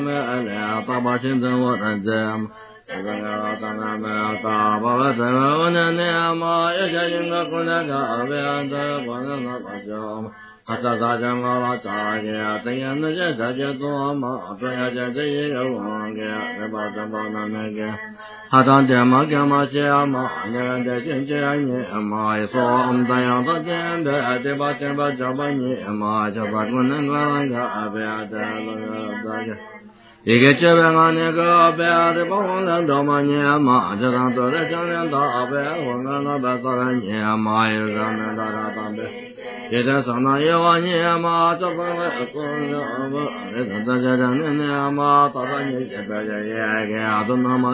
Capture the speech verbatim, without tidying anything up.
me ala ta ba chin den wa dan jam ta ga ta na me ta ba ba sa wa na ne ma ya ja yin ga ko na ga be an da ba na na ba ja ha ta ga ja ma la cha ya ta ya na ja ja ja do ma ba ya ja ja ye yo wa ga ba ba ba na na ga ha ta de ma ga ma xia ma ne de jin jia ye ma ye so am da ya da jian de de ba jian ba ja ba ni ma ja ba ko na ga ga ba ya da la da ja一个这边啊，那个别的帮我来找嘛年嘛，这当做的想念大别，我们那边做个年嘛，有咱们大家当别，一天上那一万年嘛，这份为公家嘛，一天在这这年年嘛，大家你这边也也给啊，都那么。